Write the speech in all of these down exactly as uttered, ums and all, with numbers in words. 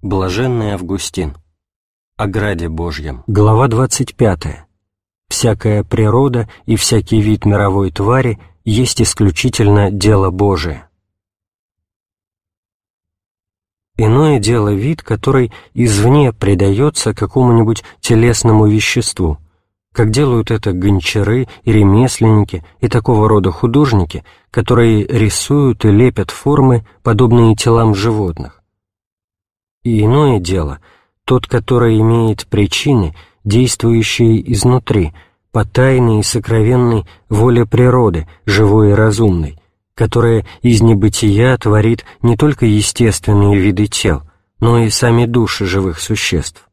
Блаженный Августин. О граде Божьем. Глава двадцать пятая. Всякая природа и всякий вид мировой твари есть исключительно дело Божие. Иное дело вид, который извне придается какому-нибудь телесному веществу, как делают это гончары и ремесленники и такого рода художники, которые рисуют и лепят формы, подобные телам животных. И иное дело тот, который имеет причины, действующие изнутри, по тайной и сокровенной воле природы, живой и разумной, которая из небытия творит не только естественные виды тел, но и сами души живых существ.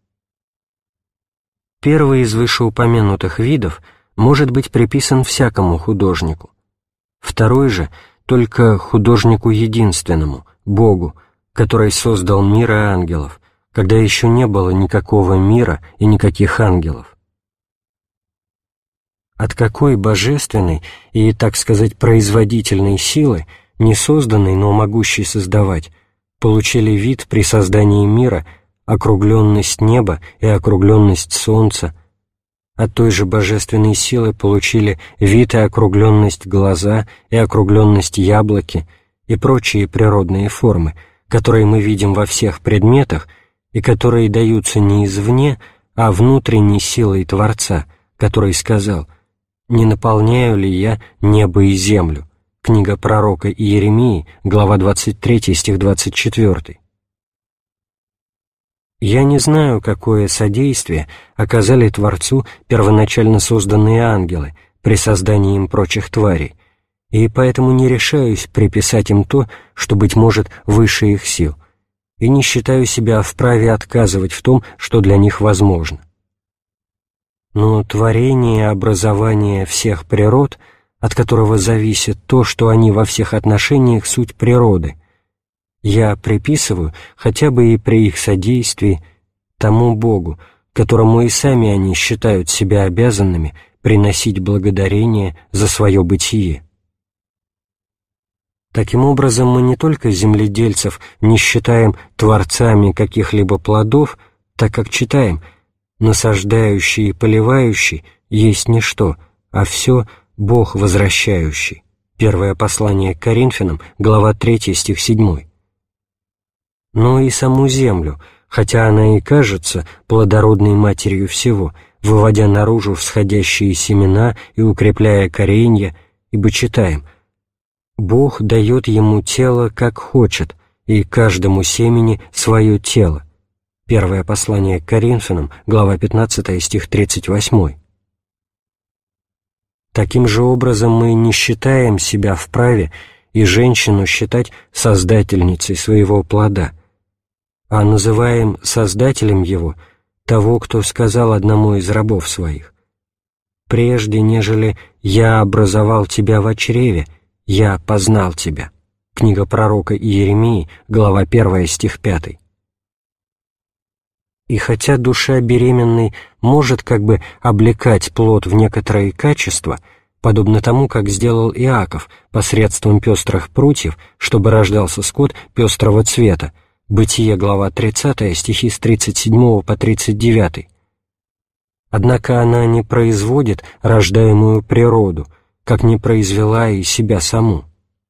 Первый из вышеупомянутых видов может быть приписан всякому художнику. Второй же — только художнику единственному, Богу, который создал мир и ангелов, когда еще не было никакого мира и никаких ангелов. От какой божественной и, так сказать, производительной силы, не созданной, но могущей создавать, получили вид при создании мира округленность неба и округленность солнца, от той же божественной силы получили вид и округленность глаза и округленность яблоки и прочие природные формы, которые мы видим во всех предметах и которые даются не извне, а внутренней силой Творца, который сказал: «Не наполняю ли я небо и землю?» Книга пророка Иеремии, глава двадцать третья, стих двадцать четвёртый. Я не знаю, какое содействие оказали Творцу первоначально созданные ангелы при создании им прочих тварей, и поэтому не решаюсь приписать им то, что, быть может, выше их сил, и не считаю себя вправе отказывать в том, что для них возможно. Но творение и образование всех природ, от которого зависит то, что они во всех отношениях суть природы, я приписываю, хотя бы и при их содействии, тому Богу, которому и сами они считают себя обязанными приносить благодарение за свое бытие. Таким образом, мы не только земледельцев не считаем творцами каких-либо плодов, так как читаем: «Насаждающий и поливающий есть ничто, а все Бог возвращающий». Первое послание к Коринфянам, глава третья, стих седьмой. Но и саму землю, хотя она и кажется плодородной матерью всего, выводя наружу всходящие семена и укрепляя коренья, ибо читаем: «Бог дает ему тело, как хочет, и каждому семени свое тело». Первое послание к Коринфянам, глава пятнадцатая, стих тридцать восьмой. Таким же образом мы не считаем себя вправе и женщину считать создательницей своего плода, а называем создателем его того, кто сказал одному из рабов своих: «Прежде, нежели я образовал тебя во чреве, я познал тебя». Книга пророка Иеремии, глава первая, стих пятый. И хотя душа беременной может как бы облекать плод в некоторые качества, подобно тому, как сделал Иаков посредством пестрых прутьев, чтобы рождался скот пестрого цвета, Бытие, глава тридцатая, стихи с тридцать седьмого по тридцать девятый. Однако она не производит рождаемую природу, как не произвела и себя саму.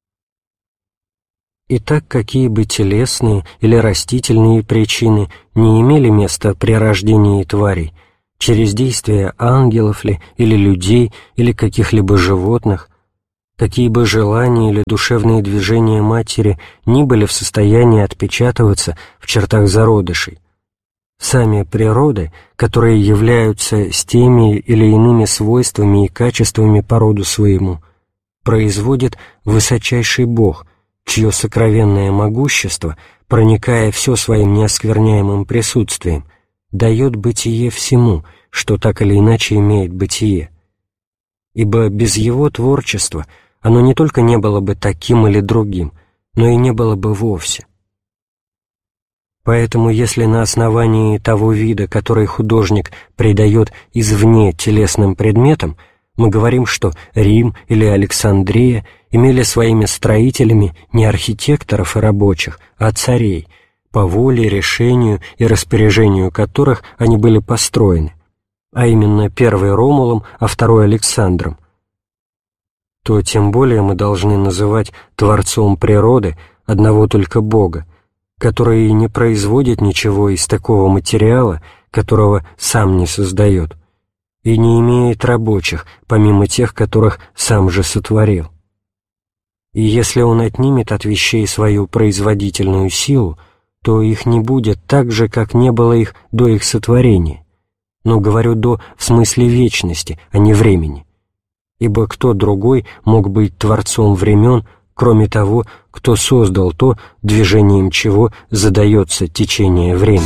Итак, какие бы телесные или растительные причины не имели места при рождении тварей, через действие ангелов ли, или людей, или каких-либо животных, какие бы желания или душевные движения матери ни были в состоянии отпечатываться в чертах зародышей, сами природы, которые являются с теми или иными свойствами и качествами по роду своему, производит высочайший Бог, чье сокровенное могущество, проникая все своим неоскверняемым присутствием, дает бытие всему, что так или иначе имеет бытие. Ибо без его творчества оно не только не было бы таким или другим, но и не было бы вовсе. Поэтому, если на основании того вида, который художник придает извне телесным предметам, мы говорим, что Рим или Александрия имели своими строителями не архитекторов и рабочих, а царей, по воле, решению и распоряжению которых они были построены, а именно первый Ромулом, а второй Александром, то тем более мы должны называть Творцом природы одного только Бога, который и не производит ничего из такого материала, которого сам не создает, и не имеет рабочих, помимо тех, которых сам же сотворил. И если он отнимет от вещей свою производительную силу, то их не будет так же, как не было их до их сотворения, но говорю «до» в смысле вечности, а не времени. Ибо кто другой мог быть Творцом времен, кроме того, кто создал то, движением чего задается течение времени.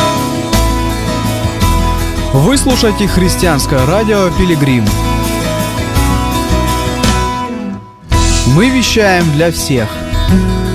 Вы слушаете христианское радио «Пилигрим». Мы вещаем для всех.